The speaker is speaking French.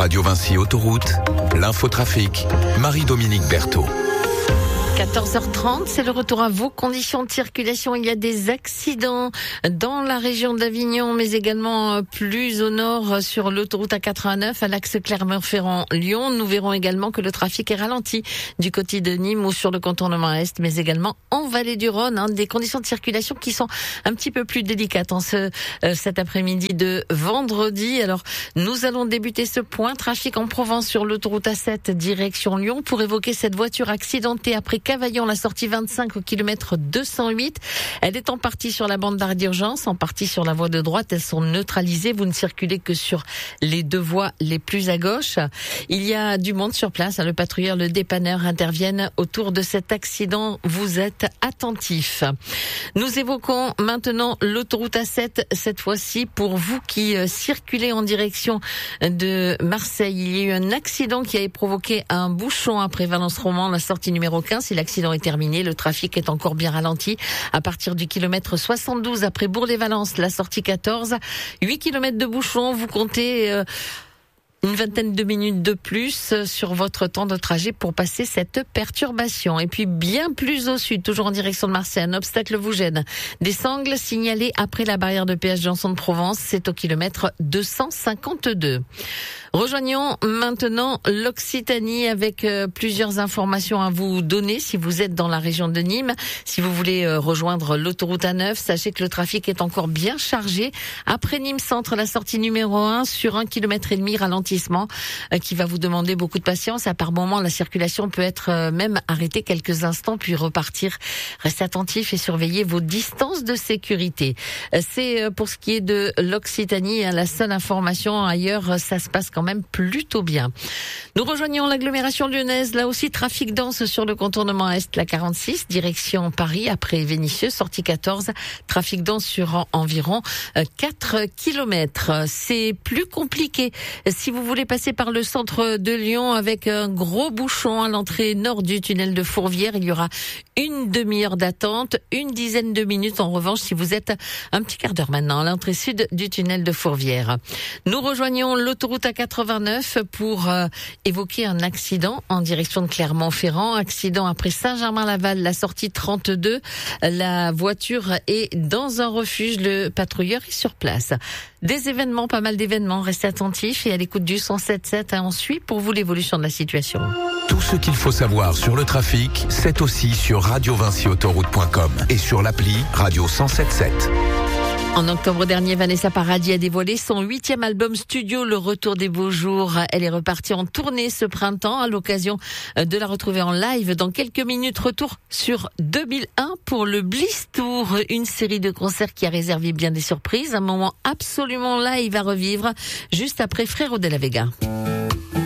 Radio Vinci Autoroute, l'infotrafic, Marie-Dominique Berthaud. 14h30, c'est le retour à vos conditions de circulation. Il y a des accidents dans la région d'Avignon, mais également plus au nord sur l'autoroute A89 à l'axe Clermont-Ferrand-Lyon. Nous verrons également que le trafic est ralenti du côté de Nîmes ou sur le contournement Est, mais également en vallée du Rhône. Des conditions de circulation qui sont un petit peu plus délicates en cet après-midi de vendredi. Alors, nous allons débuter ce point trafic en Provence sur l'autoroute A7 direction Lyon pour évoquer cette voiture accidentée après Cavaillon, la sortie 25 au kilomètre 208. Elle est en partie sur la bande d'arrêt d'urgence, en partie sur la voie de droite. Elles sont neutralisées. Vous ne circulez que sur les deux voies les plus à gauche. Il y a du monde sur place. Le patrouilleur, le dépanneur interviennent autour de cet accident. Vous êtes attentifs. Nous évoquons maintenant l'autoroute A7, cette fois-ci pour vous qui circulez en direction de Marseille. Il y a eu un accident qui a provoqué un bouchon après Valence-Roman, la sortie numéro 15. Si l'accident est terminé, le trafic est encore bien ralenti. À partir du kilomètre 72 après Bourg-les-Valences, la sortie 14, 8 kilomètres de bouchon, vous comptez une vingtaine de minutes de plus sur votre temps de trajet pour passer cette perturbation. Et puis bien plus au sud, toujours en direction de Marseille, un obstacle vous gêne. Des sangles signalées après la barrière de péage Janson de Provence, c'est au kilomètre 252. Rejoignons maintenant l'Occitanie avec plusieurs informations à vous donner si vous êtes dans la région de Nîmes. Si vous voulez rejoindre l'autoroute A9, sachez que le trafic est encore bien chargé. Après Nîmes Centre, la sortie numéro 1 sur 1,5 km ralentissement qui va vous demander beaucoup de patience. À par moment, la circulation peut être même arrêtée quelques instants puis repartir. Restez attentifs et surveillez vos distances de sécurité. C'est pour ce qui est de l'Occitanie, la seule information. Ailleurs, ça se passe quand même plutôt bien. Nous rejoignons l'agglomération lyonnaise. Là aussi, trafic dense sur le contournement Est, la 46, direction Paris, après Vénissieux, sortie 14. Trafic dense sur environ 4 kilomètres. C'est plus compliqué si vous voulez passer par le centre de Lyon avec un gros bouchon à l'entrée nord du tunnel de Fourvière. Il y aura une demi-heure d'attente, une dizaine de minutes en revanche si vous êtes un petit quart d'heure maintenant à l'entrée sud du tunnel de Fourvière. Nous rejoignons l'autoroute A89 pour évoquer un accident en direction de Clermont-Ferrand. Accident après Saint-Germain-Laval, la sortie 32. La voiture est dans un refuge. Le patrouilleur est sur place. Des événements, pas mal d'événements. Restez attentifs et à l'écoute du 107.7. On suit pour vous l'évolution de la situation. Tout ce qu'il faut savoir sur le trafic, c'est aussi sur radiovinciautoroute.com et sur l'appli Radio 107.7. En octobre dernier, Vanessa Paradis a dévoilé son 8e album studio, Le Retour des Beaux Jours. Elle est repartie en tournée ce printemps à l'occasion de la retrouver en live dans quelques minutes. Retour sur 2001 pour le Bliss Tour, une série de concerts qui a réservé bien des surprises. Un moment absolument live à revivre juste après Frérot de la Vega.